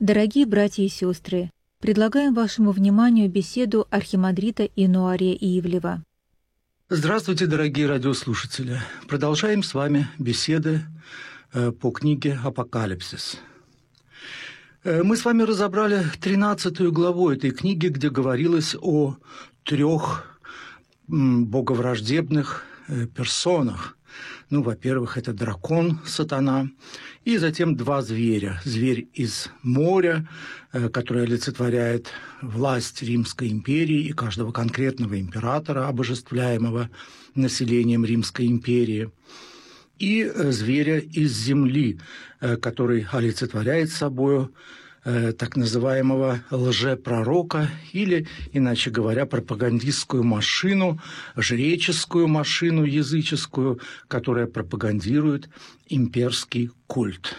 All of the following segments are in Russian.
Дорогие братья и сестры, предлагаем вашему вниманию беседу архимандрита Инуария Ивлева. Здравствуйте, дорогие радиослушатели. Продолжаем с вами беседы по книге «Апокалипсис». Мы с вами разобрали 13 главу этой книги, где говорилось о 3 боговраждебных персонах. Во-первых, это дракон, сатана, и затем 2 зверя. Зверь из моря, который олицетворяет власть Римской империи и каждого конкретного императора, обожествляемого населением Римской империи, и зверя из земли, который олицетворяет собою так называемого лжепророка или, иначе говоря, пропагандистскую машину, жреческую машину языческую, которая пропагандирует имперский культ.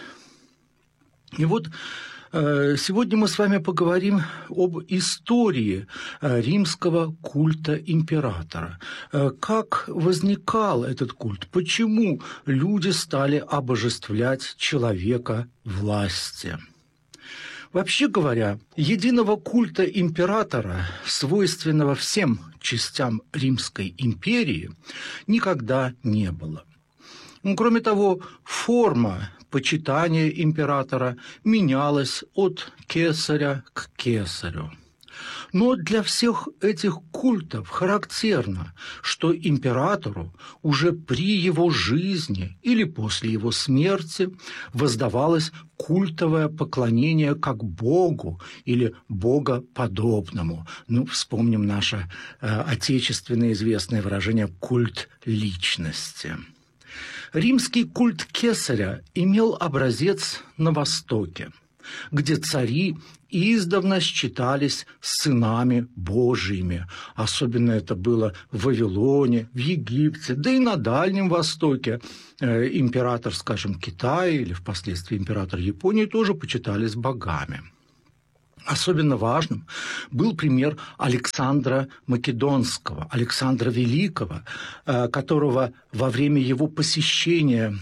И вот сегодня мы с вами поговорим об истории римского культа императора. Как возникал этот культ? Почему люди стали обожествлять человека власти? Вообще говоря, единого культа императора, свойственного всем частям Римской империи, никогда не было. Кроме того, форма почитания императора менялась от кесаря к кесарю. Но для всех этих культов характерно, что императору уже при его жизни или после его смерти воздавалось культовое поклонение как Богу или богоподобному. Вспомним наше отечественное известное выражение «культ личности». Римский культ кесаря имел образец на Востоке, где цари издавна считались сынами Божьими. Особенно это было в Вавилоне, в Египте, да и на Дальнем Востоке. Император, скажем, Китая или впоследствии император Японии тоже почитались богами. Особенно важным был пример Александра Македонского, Александра Великого, которого во время его посещения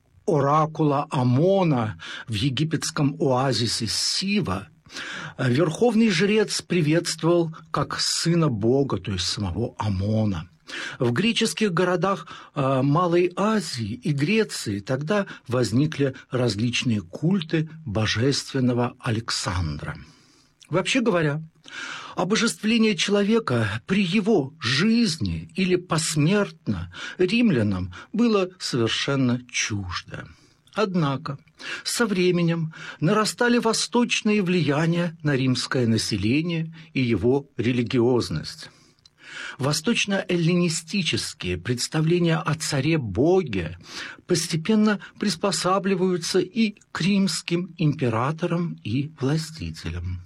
оракула Амона в египетском оазисе Сива верховный жрец приветствовал как сына Бога, то есть самого Амона. В греческих городах Малой Азии и Греции тогда возникли различные культы божественного Александра. Вообще говоря, обожествление человека при его жизни или посмертно римлянам было совершенно чуждо. Однако со временем нарастали восточные влияния на римское население и его религиозность. Восточно-эллинистические представления о царе-боге постепенно приспосабливаются и к римским императорам и властителям.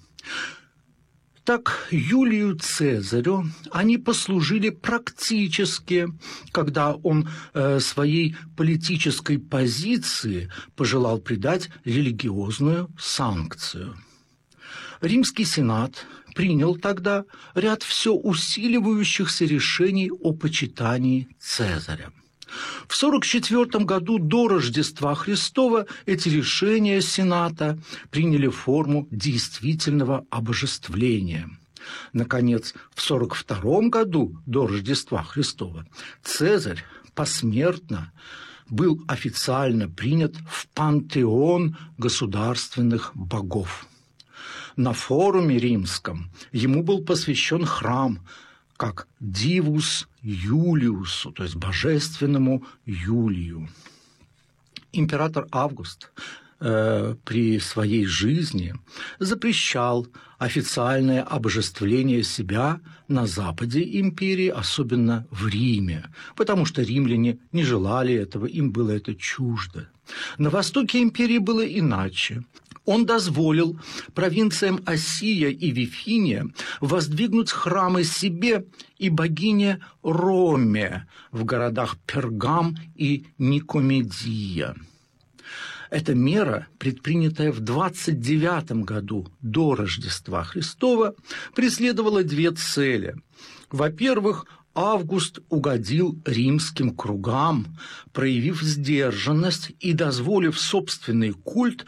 Так Юлию Цезарю они послужили практически, когда он своей политической позиции пожелал придать религиозную санкцию. Римский сенат принял тогда ряд все усиливающихся решений о почитании Цезаря. В 44 году до Рождества Христова эти решения Сената приняли форму действительного обожествления. Наконец, в 42 году до Рождества Христова Цезарь посмертно был официально принят в пантеон государственных богов. На форуме римском ему был посвящен храм как Дивус Юлиусу, то есть божественному Юлию. Император Август при своей жизни запрещал официальное обожествление себя на западе империи, особенно в Риме, потому что римляне не желали этого, им было это чуждо. На востоке империи было иначе. Он дозволил провинциям Осия и Вифиния воздвигнуть храмы себе и богине Роме в городах Пергам и Никомедия. Эта мера, предпринятая в 29 году до Рождества Христова, преследовала 2 цели. Во-первых, Август угодил римским кругам, проявив сдержанность и дозволив собственный культ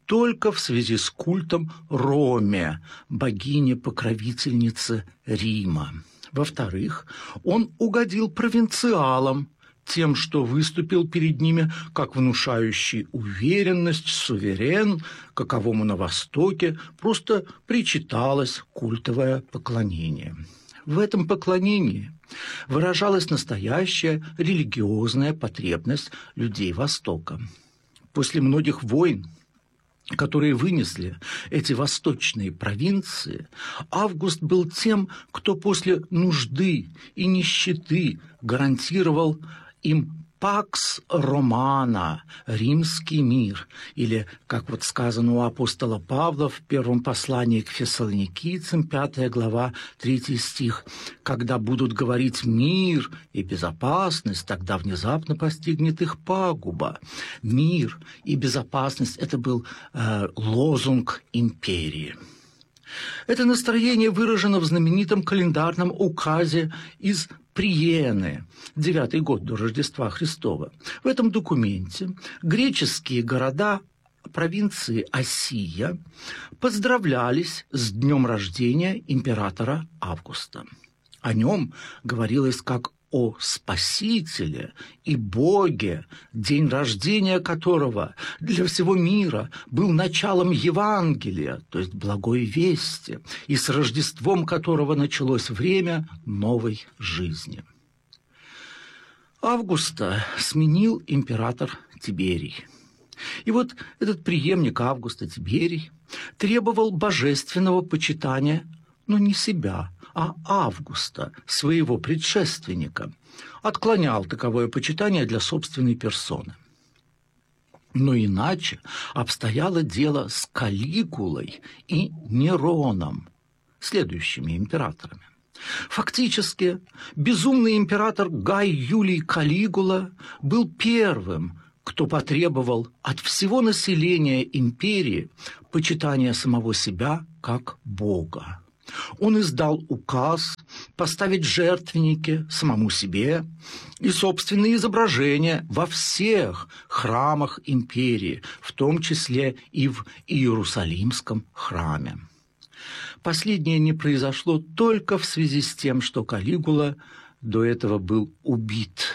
только в связи с культом Роме, богини-покровительницы Рима. Во-вторых, он угодил провинциалам тем, что выступил перед ними как внушающий уверенность суверен, каковому на Востоке просто причиталось культовое поклонение. В этом поклонении выражалась настоящая религиозная потребность людей Востока. После многих войн, которые вынесли эти восточные провинции, Август был тем, кто после нужды и нищеты гарантировал им «пакс романа» – римский мир, или, как вот сказано у апостола Павла в первом послании к фессалоникийцам, 5 глава, 3 стих, «Когда будут говорить мир и безопасность, тогда внезапно постигнет их пагуба». Мир и безопасность – это был лозунг империи. Это настроение выражено в знаменитом календарном указе из Приены, 9-й год до Рождества Христова. В этом документе греческие города провинции Осия поздравлялись с днем рождения императора Августа. О нем говорилось как о Спасителе и Боге, день рождения которого для всего мира был началом Евангелия, то есть благой вести, и с Рождеством которого началось время новой жизни. Августа сменил император Тиберий. И вот этот преемник Августа, Тиберий, требовал божественного почитания, но не себя, а Августа, своего предшественника, отклонял таковое почитание для собственной персоны. Но иначе обстояло дело с Калигулой и Нероном, следующими императорами. Фактически, безумный император Гай Юлий Калигула был первым, кто потребовал от всего населения империи почитания самого себя как Бога. Он издал указ поставить жертвенники самому себе и собственные изображения во всех храмах империи, в том числе и в Иерусалимском храме. Последнее не произошло только в связи с тем, что Калигула до этого был убит.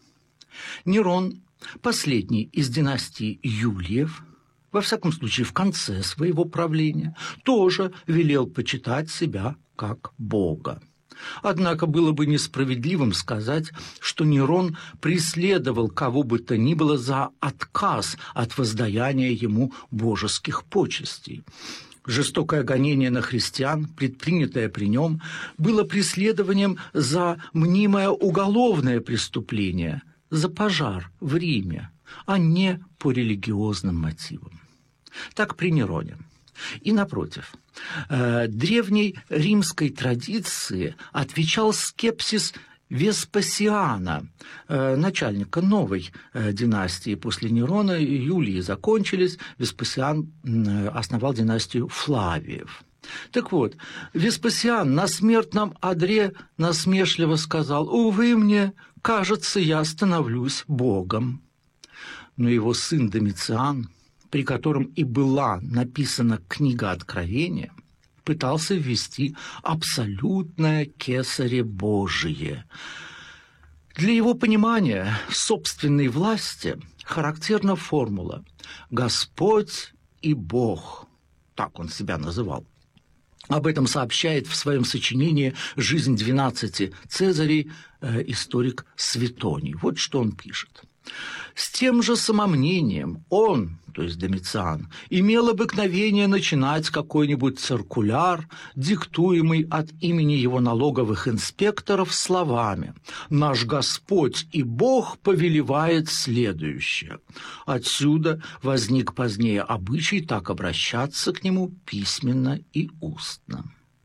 Нерон, последний из династии Юлиев, во всяком случае в конце своего правления, тоже велел почитать себя как Бога. Однако было бы несправедливым сказать, что Нерон преследовал кого бы то ни было за отказ от воздаяния ему божеских почестей. Жестокое гонение на христиан, предпринятое при нем, было преследованием за мнимое уголовное преступление, за пожар в Риме, а не по религиозным мотивам. Так при Нероне. И напротив, древней римской традиции отвечал скепсис Веспасиана, начальника новой династии. После Нерона Юлии закончились, Веспасиан основал династию Флавиев. Так вот, Веспасиан на смертном одре насмешливо сказал: «Увы мне, кажется, я становлюсь Богом». Но его сын Домициан, при котором и была написана книга Откровения, пытался ввести абсолютное кесаребожие. Для его понимания собственной власти характерна формула «Господь и Бог», так он себя называл. Об этом сообщает в своем сочинении «Жизнь 12 Цезарей» историк Светоний. Вот что он пишет. С тем же самомнением он, то есть Домициан, имел обыкновение начинать какой-нибудь циркуляр, диктуемый от имени его налоговых инспекторов словами: «Наш Господь и Бог повелевает следующее». Отсюда возник позднее обычай так обращаться к нему письменно и устно.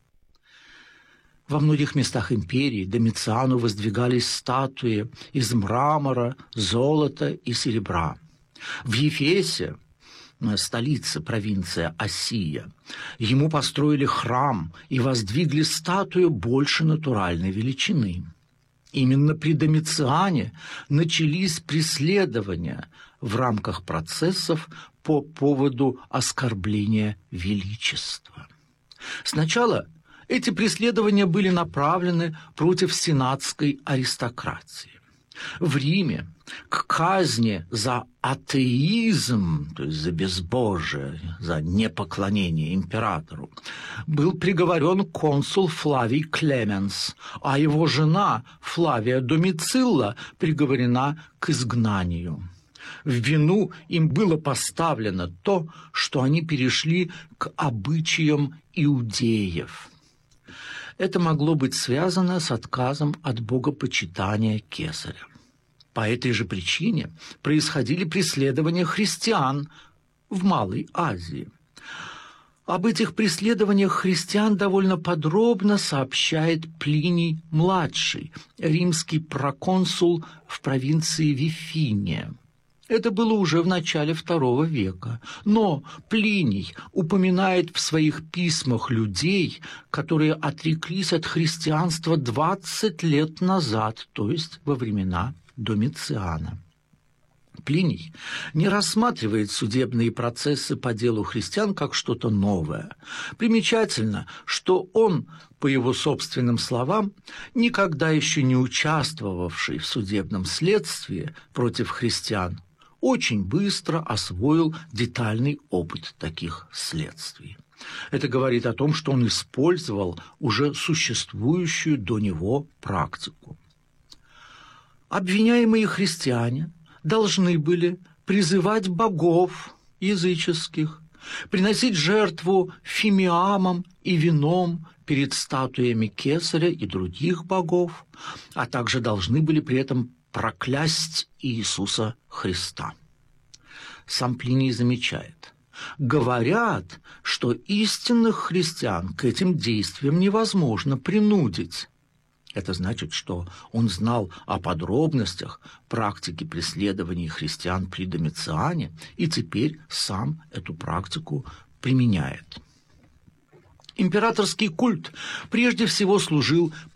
Во многих местах империи Домициану воздвигались статуи из мрамора, золота и серебра. В Ефесе, столице провинции Осия, ему построили храм и воздвигли статую больше натуральной величины. Именно при Домициане начались преследования в рамках процессов по поводу оскорбления величества. Сначала эти преследования были направлены против сенатской аристократии. В Риме к казни за атеизм, то есть за безбожие, за непоклонение императору, был приговорен консул Флавий Клеменс, а его жена Флавия Домицилла приговорена к изгнанию. В вину им было поставлено то, что они перешли к обычаям иудеев. Это могло быть связано с отказом от богопочитания Кесаря. По этой же причине происходили преследования христиан в Малой Азии. Об этих преследованиях христиан довольно подробно сообщает Плиний-младший, римский проконсул в провинции Вифиния. Это было уже в начале II века, но Плиний упоминает в своих письмах людей, которые отреклись от христианства 20 лет назад, то есть во времена Домициана. Плиний не рассматривает судебные процессы по делу христиан как что-то новое. Примечательно, что он, по его собственным словам, никогда еще не участвовавший в судебном следствии против христиан, очень быстро освоил детальный опыт таких следствий. Это говорит о том, что он использовал уже существующую до него практику. Обвиняемые христиане должны были призывать богов языческих, приносить жертву фимиамам и вином перед статуями Кесаря и других богов, а также должны были при этом проклясть Иисуса Христа. Сам Плиний замечает: говорят, что истинных христиан к этим действиям невозможно принудить. Это значит, что он знал о подробностях практики преследований христиан при Домициане и теперь сам эту практику применяет. Императорский культ прежде всего служил